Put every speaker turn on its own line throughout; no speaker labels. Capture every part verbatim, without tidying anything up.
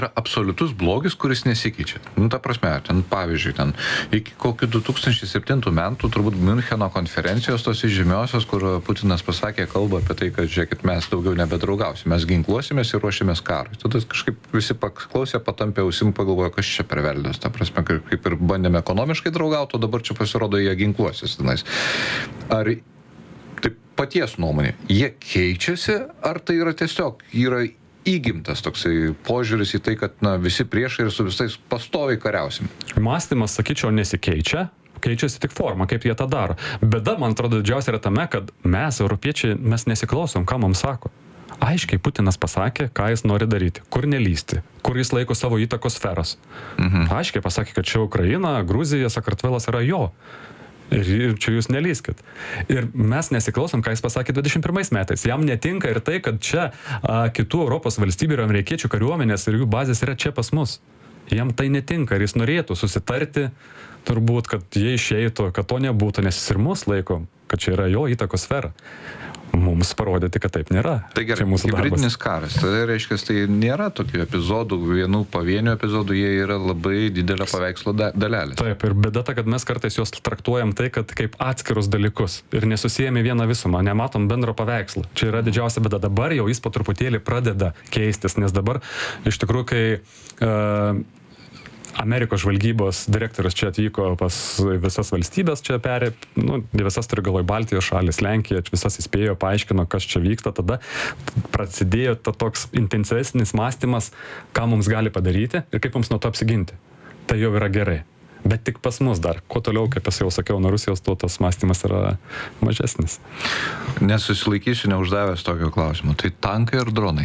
absoliutus blogis, kuris nesikeičia. Nu, ta prasme, ten pavyzdžiui, ten iki kokių du tūkstančiai septintų metų turbūt Miuncheno konferencijos tos žymiosios, kur Putinas pasakė kalbą apie tai, kad žiūrėkit, mes daugiau nebedraugausim, mes ginkluosimės ir ruošimės karui. Tada kažkaip visi paklausė, patampė ausim, pagalvojo, kas čia per velnias. Ta prasme, kaip ir bandėme ekonomiškai draugauti, o dabar čia pasirodo, jie ginkluosis tenais. Ar tai paties nuomonė, jie keičiasi, ar tai yra tiesiog, yra įgimtas toksai požiūris į tai, kad na, visi priešai ir su visais pastoviai kariausim?
Mąstymas, sakyčiau, nesikeičia, keičiasi tik forma, kaip jie tą daro. Bėda, man atrodo, didžiausia yra tame, kad mes, europiečiai, mes nesiklausom, ką mums sako. Aiškiai Putinas pasakė, ką jis nori daryti, kur nelysti, kur jis laiko savo įtakos sferos. Mhm. Aiškiai pasakė, kad čia Ukraina, Gruzija, Sakartvelas yra jo. Ir čia jūs nelyskit. Ir mes nesiklausom, ką jis pasakė dvidešimt pirmais metais. Jam netinka ir tai, kad čia a, kitų Europos valstybių ir amerikiečių kariuomenės ir jų bazės yra čia pas mus. Jam tai netinka ir jis norėtų susitarti, turbūt, kad jie išeitų, kad to nebūtų, nes jis ir mus laiko, kad čia yra jo įtakos sfera. Mums parodyti, kad taip nėra.
Tai gerai, hibridinis karas, tai reiškia, tai nėra tokių epizodų, vienų pavienių epizodų, jie yra labai didelio paveikslo dalelės.
Taip, ir bėda ta, kad mes kartais juos traktuojam tai, kad kaip atskirus dalykus ir nesusijame vieną visumą, nematom bendro paveikslo. Čia yra didžiausia bėda. Dabar jau jis po truputėlį pradeda keistis, nes dabar iš tikrųjų, kai uh, Amerikos žvalgybos direktorius čia atvyko pas visas valstybės, čia perė, nu, visas turi galvoj Baltijos šalis, Lenkija, visas įspėjo, paaiškino, kas čia vyksta, tada prasidėjo ta toks intensyvesnis mąstymas, ką mums gali padaryti ir kaip mums nuo to apsiginti. Tai jau yra gerai. Bet tik pas mus dar. Kuo toliau, kaip aš jau sakiau, nuo Rusijos, tuo tas mąstymas yra mažesnis.
Nesusilaikysiu neuždavęs tokio klausimo. Tai tankai ar dronai?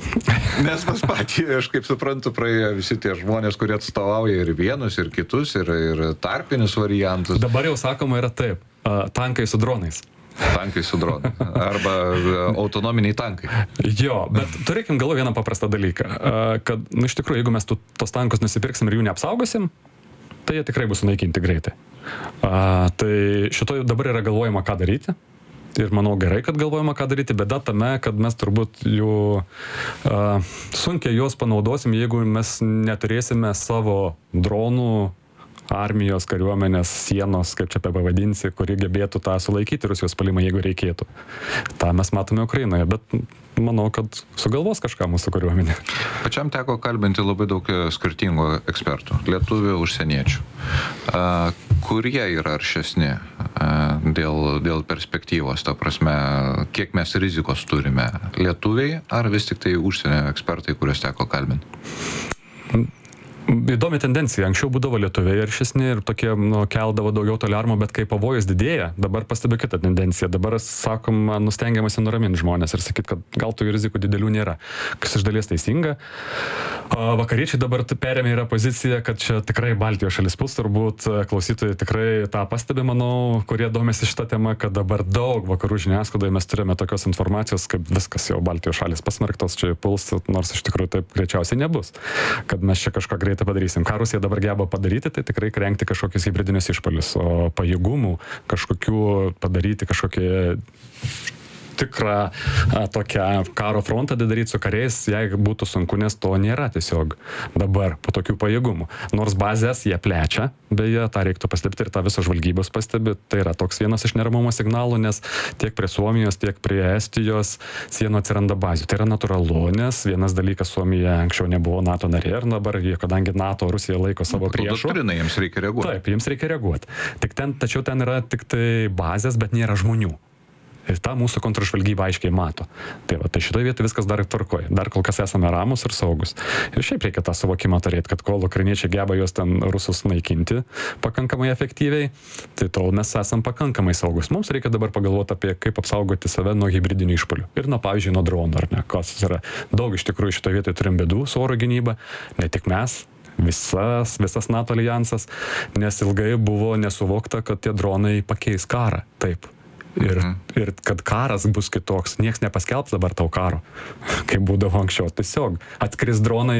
Nes pas patį, aš kaip suprantu, praėjo visi tie žmonės, kurie atstovauja ir vienus, ir kitus, ir, ir tarpinius variantus.
Dabar jau sakoma yra taip, tankai su dronais.
Tankai su dronai. Arba autonominiai tankai.
Jo, bet turėkim galvo vieną paprastą dalyką, kad, nu, iš tikrųjų, jeigu mes tu, tos tankus nusipirksim ir jų neapsaugosim, tai jie tikrai bus sunaikinti greitai. A, tai šito dabar yra galvojama, ką daryti. Ir manau gerai, kad galvojama, ką daryti, bėda tame, kad mes turbūt jų uh, sunkiai juos panaudosim, jeigu mes neturėsime savo dronų, armijos, kariuomenės, sienos, kaip čia pavadinsi, kuri gebėtų tą sulaikyti Rusijos puolimą, jeigu reikėtų. Ta mes matome Ukrainoje, bet manau, kad sugalvos kažką mūsų kariuomenė.
Pačiam teko kalbinti labai daug skirtingų ekspertų, lietuvių, užsieniečių. Uh, kurie yra aršesni uh, dėl, dėl perspektyvos, ta prasme, kiek mes rizikos turime? Lietuviai ar vis tik tai užsienio ekspertai, kuriuos teko kalbinti?
Įdomi tendencija. Anksčiau būdavo lietuviai aršesni ir tokie, nu, keldavo daugiau tolerumo, bet kai pavojus didėja, dabar pastebiu kitą tendenciją. Dabar, sakom, nustengiamasi nuraminti žmonės ir sakyt, kad gal tų rizikų didelių nėra. Kas iš dalies teisinga. Vakariečiai dabar perėmė yra pozicija, kad čia tikrai Baltijos šalis puls, turbūt klausytojai tikrai tą pastebi, manau, kurie domisi šitą temą, kad dabar daug vakarų žiniasklaidoje mes turime tokios informacijos, kaip viskas jau Baltijos šalis pasmerktos, čia puls, nors iš tikrųjų taip greičiausiai nebus. Kad mes čia kažką greitai padarysim. Ką Rusija dabar geba padaryti, tai tikrai rengti kažkokius hibridinius išpuolius, o pajėgumų kažkokių padaryti kažkokie tikrą a, tokią karo frontą daryti su kariais, jeigu būtų sunku, nes to nėra tiesiog dabar po tokių pajėgumų. Nors bazės jie plečia, beje, tą reiktų pastebėti ir tą viso žvalgybos pastebi. Tai yra toks vienas iš neramumo signalų, nes tiek prie Suomijos, tiek prie Estijos sienų atsiranda bazių. Tai yra natūralu, nes vienas dalykas, Suomija anksčiau nebuvo NATO narė ir dabar, kadangi NATO Rusija laiko savo priešų.
Doktrinai jiems reikia reaguoti.
Taip, jiems reikia reaguoti. Tik ten, tačiau ten yra tik tai bazės, bet nėra žmonių. Ir tą mūsų kontražvalgyba aiškiai mato. Tai, va, tai šitoje vietoje viskas dar tvarkoja. Dar kol kas esame ramus ir saugus. Ir šiaip reikia tą suvokimą turėti, kad kol ukrainiečiai geba juos ten rusus naikinti pakankamai efektyviai, tai tol mes esam pakankamai saugus. Mums reikia dabar pagalvoti apie, kaip apsaugoti save nuo hibridinių išpuolių. Ir nuo, pavyzdžiui, nuo dronų, ar ne? Kas yra daug iš tikrųjų šitoje vietoje turim bėdų su oro gynyba, ne tik mes. Visas, visas NATO alijansas, nes ilgai buvo nesuvokta, kad tie dronai pakeis karą. Taip. Ir, mhm. ir kad karas bus kitoks. Niekas nepaskelbs dabar tau karo, kaip būdavo anksčiau. Tiesiog atskris dronai,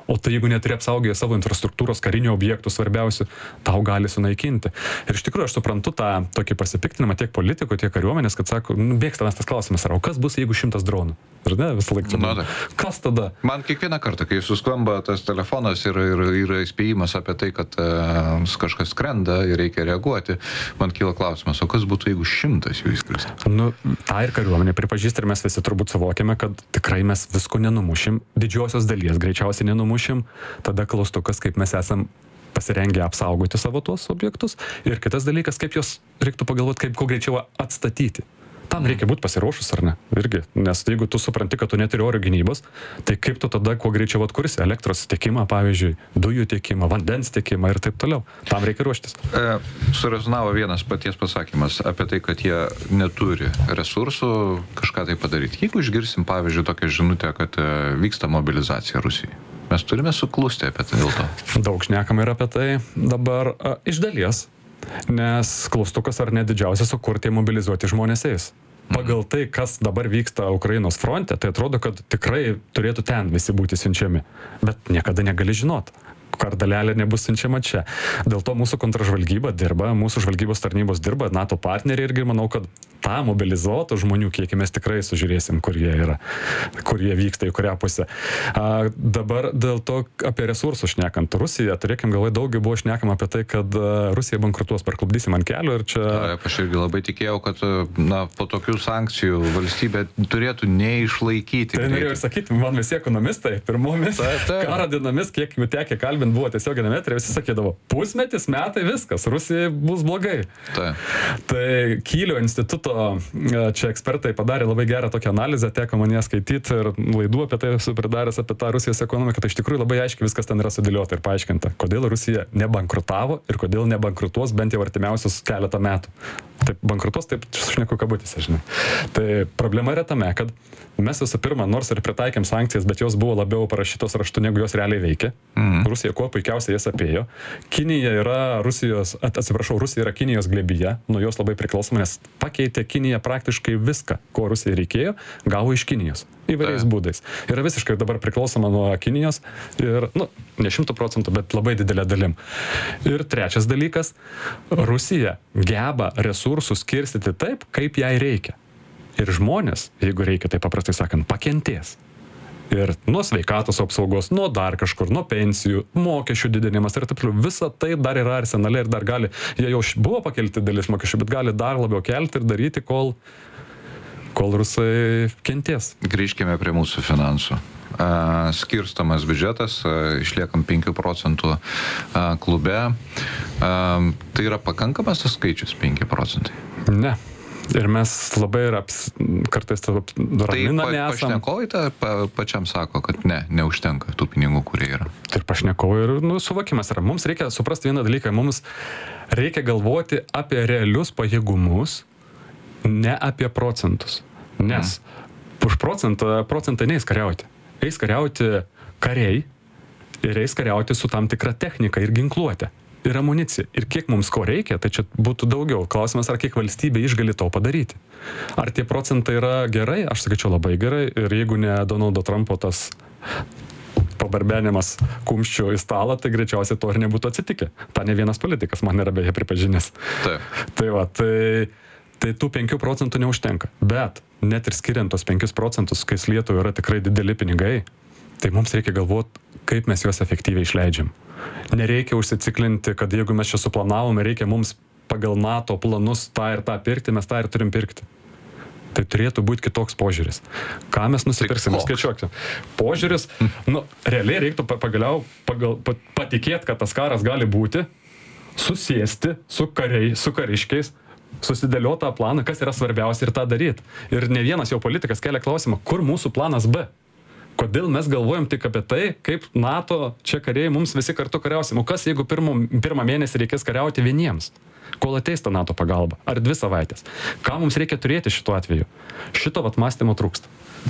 O tai jeigu neturi apsaugę savo infrastruktūros, karinių objektų svarbiausių, tau gali sunaikinti. Ir iš tikrųjų aš suprantu tą tokį pasipiktinimą tiek politikų, tiek kariuomenės, kad sako, nu, bėgs tavęs tas klausimas, ar o kas bus, jeigu šimtas dronų? Ir ne, visą laiką.
Nu, da.
Kas tada?
Man kiekvieną kartą, kai suskamba tas telefonas ir yra įspėjimas apie tai, kad uh, kažkas skrenda ir reikia reaguoti, man kyla klausimas, o kas būtų, jeigu šimtas jų įskristų?
Nu, tą ir kariuomenė pripažįsta ir mes visi turbūt suvokiame, kad tikrai mes visko nenumušim, didžiosios dalies greičiausiai nenumušim, tada klaustukas, kaip mes esam pasirengę apsaugoti savo tuos objektus ir kitas dalykas, kaip juos reiktų pagalvoti, kaip kuo greičiau atstatyti. Tam reikia būti pasiruošus, ar ne? Irgi, nes jeigu tu supranti, kad tu neturi oro gynybos, tai kaip tu tada kuo greičiau atkursi elektros tiekimą, pavyzdžiui, dujų tiekimą, vandens tiekimą ir taip toliau. Tam reikia ruoštis.
E, surezonavo vienas paties pasakymas apie tai, kad jie neturi resursų kažką tai padaryti. Jeigu išgirsim, pavyzdžiui, tokią žinutę, kad e, vyksta mobilizacija Rusijai, mes turime suklusti apie tai dėl to.
Daug šnekama ir apie tai dabar a, iš dalies. Nes klaustukas ar ne didžiausias, o kur tie mobilizuoti žmonės eis. Pagal tai, kas dabar vyksta Ukrainos fronte, tai atrodo, kad tikrai turėtų ten visi būti siunčiami. Bet niekada negali žinot, ar dalelė nebus siunčiama čia. Dėl to mūsų kontražvalgyba dirba, mūsų žvalgybos tarnybos dirba, NATO partneriai irgi manau, kad tą mobilizuotų žmonių kiekį mes tikrai sužiūrėsim, kur jie yra, kur jie vyksta, į kurią pusę. A, dabar dėl to apie resursus šnekant. Rusija, turėkim galvoje, daugiau buvo šnekama apie tai, kad Rusija bankrutuos, parklupdysim ant kelių ir čia...
Ta, aš irgi labai tikėjau, kad na, po tokių sankcijų valstybė turėtų neišlaikyti.
Tai norėjau sakyti, man visi ekonomistai, pirmomis ta, ta. karo dienomis, kiek jų tekė kalbinti, buvo tiesioginė metrė, visi sakydavo, pusmetis, metai, viskas, Rusijai bus blogai.
Ta.
Tai Kylio instituto čia ekspertai padarė labai gerą tokią analizę, teko man ją skaityti ir laidų apie tai esu pridaręs apie tą Rusijos ekonomiką, tai iš tikrųjų labai aiškiai viskas ten yra sudėliota ir paaiškinta, kodėl Rusija nebankrutavo ir kodėl nebankrutuos bent jau artimiausius keletą metų. Taip bankrutuos, taip šneku kabutėse, žinai. Tai problema yra tame, kad mes visų pirma, nors ir pritaikėm sankcijas, bet jos buvo labiau parašytos raštu, negu jos realiai veikia. Mm. Rusija kuo puikiausiai jas apėjo. Kinija yra Rusijos, atsiprašau, Rusija yra Kinijos glėbyje, nuo jos labai priklausoma, nes pakeitė Kinija praktiškai viską, ko Rusijai reikėjo, gavo iš Kinijos. Įvairiais tai. būdais. Yra visiškai dabar priklausoma nuo Kinijos ir, nu, ne šimtų procentų, bet labai didelė dalim. Ir trečias dalykas, Rusija geba resursus skirstyti taip, kaip jai reikia. Ir žmonės, jeigu reikia, tai paprastai sakant, pakentės. Ir nuo sveikatos apsaugos, nuo dar kažkur, nuo pensijų, mokesčių didinimas ir taip toliau. Visa tai dar yra arsenale ir dar gali, jie jau buvo pakelti dalis mokesčių, bet gali dar labiau kelti ir daryti, kol, kol rusai kentės.
Grįžkime prie mūsų finansų. Uh, skirstamas biudžetas, uh, išliekam penkių procentų uh, klube. Uh, tai yra pakankamas tas skaičius, penki procentai?
Ne. Ir mes labai ir aps, kartais raminami
tai pa,
esam.
Pašnekovai ta, pa, pačiam sako, kad ne, neužtenka tų pinigų, kurie yra.
Ir pašnekovai ir nu, suvokimas yra. Mums reikia suprasti vieną dalyką, mums reikia galvoti apie realius pajėgumus, ne apie procentus. Nes mm. už procentą, procentai neis kariauti. Eis kariauti kariai ir eis kariauti su tam tikra technika ir ginkluotė. Ir amunicija. Ir kiek mums ko reikia, tai čia būtų daugiau. Klausimas, ar kiek valstybė išgali to padaryti. Ar tie procentai yra gerai? Aš sakyčiau labai gerai. Ir jeigu ne Donaldo Trumpo tas pabarbenimas kumščių į stalą, tai greičiausiai to ir nebūtų atsitikę. Ta ne vienas politikas man yra beje pripažinęs.
Taip.
Tai va, tai, tai tų penkių procentų neužtenka. Bet net ir skiriant tos penkis procentus, kai Lietuvai yra tikrai dideli pinigai, tai mums reikia galvoti, kaip mes juos efektyviai išleidžiam. Nereikia užsiciklinti, kad jeigu mes čia suplanavome, reikia mums pagal NATO planus tą ir tą pirkti, mes tą ir turim pirkti. Tai turėtų būti kitoks požiūris. Ką mes nusipirksim, skaičiuokime. Požiūris, nu, realiai reiktų pagaliau pagal, patikėti, kad tas karas gali būti, susėsti su, kariai, su kariškiais, susidėliotą planą, kas yra svarbiausia ir tą daryti. Ir ne vienas jau politikas kelia klausimą, kur mūsų planas B? Kodėl mes galvojam tik apie tai, kaip NATO čia kariai mums visi kartu kariausim. O kas, jeigu pirmą, pirmą mėnesį reikės kariauti vieniems? Kol ateis ta NATO pagalba? Ar dvi savaitės? Ką mums reikia turėti šituo atveju? Šito vat mąstymo trūksta.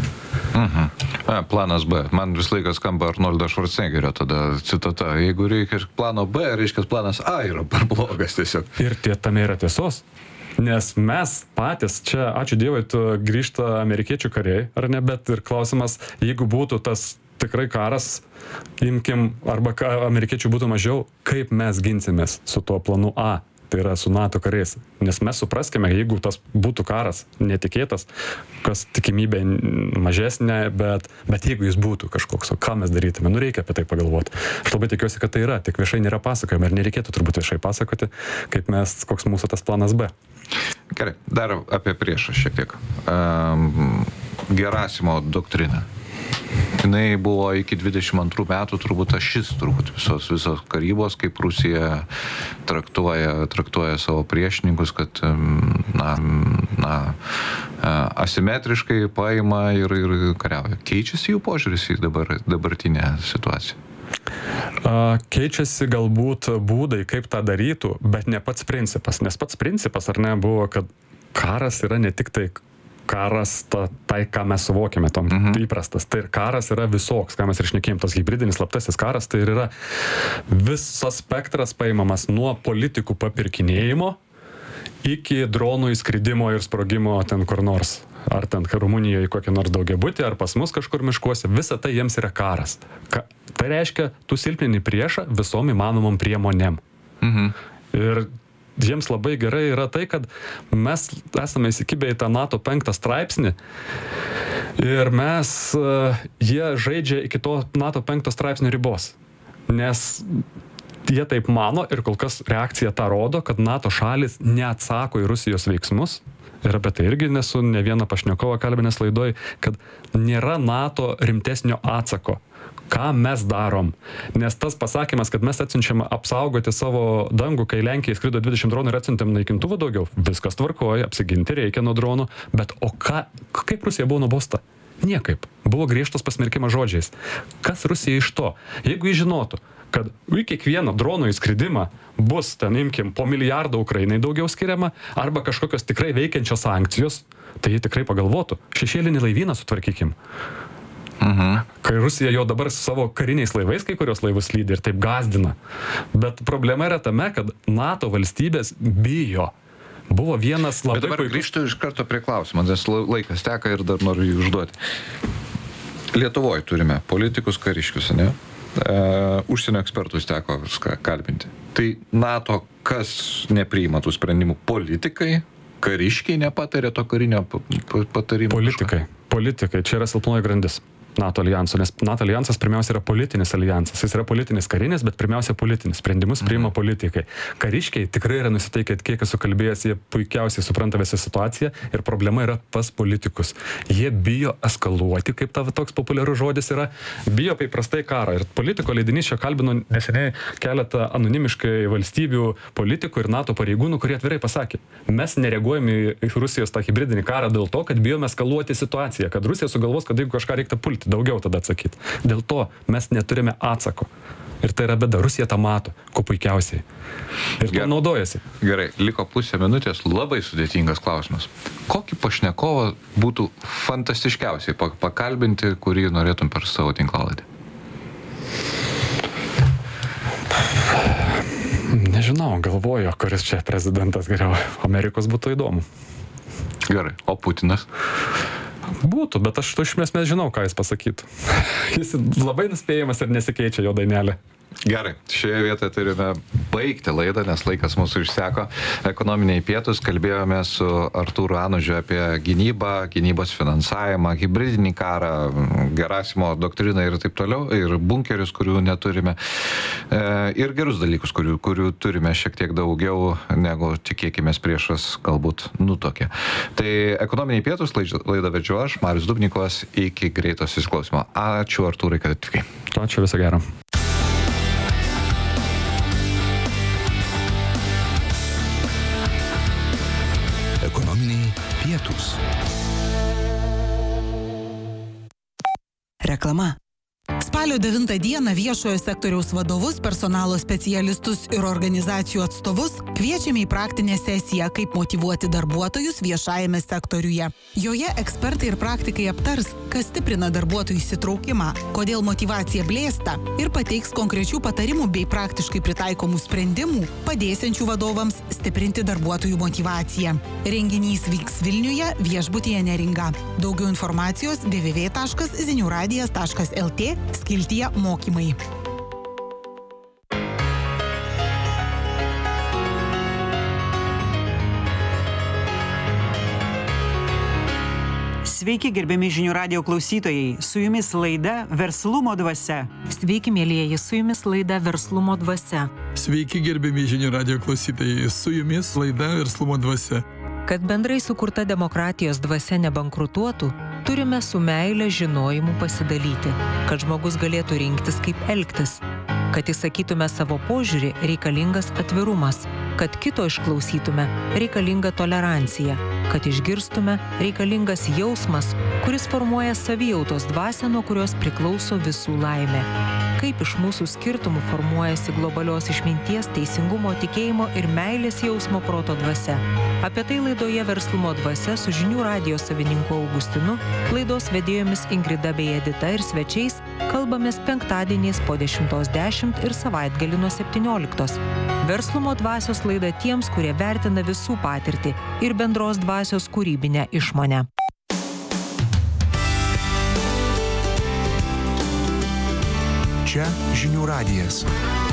Mhm. A, planas B. Man vis laikas skamba Arnoldo Schwarzeneggerio tada citata. Jeigu reikia plano B, reiškia planas A yra per blogas tiesiog.
Ir tie tame yra tiesos. Nes mes patys, čia, ačiū Dievui, tu grįžta amerikiečių kariai, ar ne, bet ir klausimas, jeigu būtų tas tikrai karas, imkim, arba ką amerikiečių būtų mažiau, kaip mes ginsimės su tuo planu A. Tai yra su NATO kariais. Nes mes supraskime, jeigu tas būtų karas netikėtas, kas tikimybė mažesnė, bet, bet jeigu jis būtų kažkoks, o ką mes darytume, nu reikia apie tai pagalvoti. Aš labai tikiuosi, kad tai yra, tik viešai nėra pasakojama ir nereikėtų turbūt viešai pasakoti, kaip mes, koks mūsų tas planas B.
Gerai, dar apie priešą šiek tiek. Um, Gerasimo doktrina. Jinai buvo iki dvidešimt antrų metų turbūt ašis turbūt visos, visos karybos, kaip Rusija traktuoja, traktuoja savo priešininkus, kad na, na, asimetriškai paima ir, ir kariauja. Keičiasi jų požiūris į dabar, dabartinę situaciją?
Keičiasi galbūt būdai, kaip tą darytų, bet ne pats principas. Nes pats principas, ar ne, buvo, kad karas yra ne tik tai karas, ta, tai, ką mes suvokiame, tom mhm. įprastas. Tai ir karas yra visoks, ką mes ir šnekėjom, tas hybridinis slaptasis karas, tai ir yra visas spektras paimamas nuo politikų papirkinėjimo iki dronų įskridimo ir sprogimo ten kur nors. Ar ten Rumunijoje kokį nors daugiabutį, ar pas mus kažkur miškuose. Visa tai jiems yra karas. Ka, tai reiškia, tu silpnini priešą visom įmanomom priemonėm. Mhm. Ir jiems labai gerai yra tai, kad mes esame įsikibę į tą NATO penktą straipsnį ir mes, jie žaidžia iki to NATO penkto straipsnio ribos. Nes jie taip mano ir kol kas reakcija tą rodo, kad NATO šalis neatsako į Rusijos veiksmus. Ir apie tai irgi nesu ne vieną pašnekovą kalbinęs laidoj, kad nėra NATO rimtesnio atsako. Ką mes darom? Nes tas pasakymas, kad mes atsiunčiame apsaugoti savo dangų, kai Lenkija skrido dvidešimt dronų ir atsiuntėm naikintuvų daugiau, viskas tvarkoja, apsiginti reikia nuo dronų, bet o ką, kaip Rusija buvo nubausta? Niekaip. Buvo griežtas pasmerkimas žodžiais. Kas Rusija iš to? Jeigu jis žinotų, kad į kiekvieną dronų įskridimą bus, ten imkim, po milijardą Ukrainai daugiau skiriama, arba kažkokios tikrai veikiančios sankcijos, tai jie tikrai pagalvotų. Šešėlinį laivyną sutvarkykim. Mhm. Kai Rusija jau dabar su savo kariniais laivais kai kurios laivus lydi ir taip gazdina. Bet problema yra tame, kad NATO valstybės bijo. Buvo vienas labai...
Bet dabar puikus... grįžtu iš karto prie klausimą, nes laikas teka ir dar noriu jį užduoti. Lietuvoje turime politikus, kariškius, ne? E, užsienio ekspertus teko kalbinti. Tai NATO kas nepriima tų sprendimų? Politikai? Kariškiai nepatarė to karinio patarimo?
Politikai. Politikai. Čia yra silpnoji grandis NATO aljanso, nes NATO aljansas pirmiausia yra politinis aljansas. Jis yra politinis karinis, bet pirmiausia politinis. Sprendimus priima politikai. Kariškiai tikrai yra nusiteikę, kiek esu kalbėjęs, jie puikiausiai supranta visą situaciją ir problema yra pas politikus. Jie bijo eskaluoti, kaip ta toks populiarus žodis yra, bijo paprastai karą. Ir politiko leidinys čia kalbino neseniai keletą anonimiškai valstybių politikų ir NATO pareigūnų, kurie atvirai pasakė, mes nereaguojame į Rusijos tą hibridinį karą dėl to, kad bijome eskaluoti situaciją, kad Rusija sugalvos, kad jeigu kažką reikia pulti, daugiau tada atsakyti. Dėl to mes neturime atsako. Ir tai yra bėda. Rusija tą mato, kuo puikiausiai. Ir to naudojasi.
Gerai, liko pusę minutės, labai sudėtingas klausimas. Kokį pašnekovą būtų fantastiškiausiai pakalbinti, kurį norėtum per savo tinklalaidį?
Nežinau, galvoju, kuris čia prezidentas geriau. Amerikos būtų įdomu.
Gerai, o Putinas?
Būtų, bet aš to iš esmės žinau, ką jis pasakytų. Jis labai nuspėjamas ir nesikeičia jo dainelė.
Gerai, šioje vietoje turime baigti laidą, nes laikas mūsų išseko. Ekonominiai pietūs, kalbėjome su Artūru Anužiu apie gynybą, gynybos finansavimą, hibridinį karą, Gerasimo doktriną ir taip toliau, ir bunkerius, kurių neturime, e, ir gerus dalykus, kurių, kurių turime šiek tiek daugiau, negu tikėkime priešas galbūt nutokė. Tai ekonominiai pietūs, laidą vedžiu aš, Marius Dubnikovas, iki greito susiklausimo. Ačiū Artūrai, kad atvykai.
Ačiū, viso gero.
Ekonominiai pietūs. Reklama. Spalio devintą dieną viešojo sektoriaus vadovus, personalo specialistus ir organizacijų atstovus kviečiame į praktinę sesiją, kaip motyvuoti darbuotojus viešajame sektoriuje. Joje ekspertai ir praktikai aptars, kas stiprina darbuotojų įsitraukimą, kodėl motyvacija blėsta ir pateiks konkrečių patarimų bei praktiškai pritaikomų sprendimų, padėsiančių vadovams stiprinti darbuotojų motyvaciją. Renginys vyks Vilniuje, viešbutyje Neringa. Daugiau informacijos w w w taškas zinių radijas taškas l t skiltyje mokymai.
Sveiki, gerbiami žinių radijo klausytojai, su jumis laida Verslumo dvasia.
Sveiki, mėlyjeji, su jumis laida Verslumo dvasia.
Sveiki, gerbiami žinių radijo klausytojai, su jumis laida Verslumo dvasia.
Kad bendrai sukurta demokratijos dvasia nebankrutuotų, turime su meile žinojimu pasidalyti, kad žmogus galėtų rinktis, kaip elgtis. Kad įsakytume savo požiūrį, reikalingas atvirumas. Kad kito išklausytume, reikalinga tolerancija. Kad išgirstume, reikalingas jausmas, kuris formuoja savijautos dvasią, nuo kurios priklauso visų laimė. Kaip iš mūsų skirtumų formuojasi globalios išminties, teisingumo, tikėjimo ir meilės jausmo proto dvasia. Apie tai laidoje Verslumo dvasia su žinių radijo savininku Augustinu, laidos vedėjomis Ingrida bei Edita ir svečiais kalbamės penktadieniais po dešimtos dešimt ir savaitgalį nuo septynioliktos. Verslumo dvasios laida tiems, kurie vertina visų patirtį ir bendros dvasios kūrybinę išmonę.
Čia žinių radijas.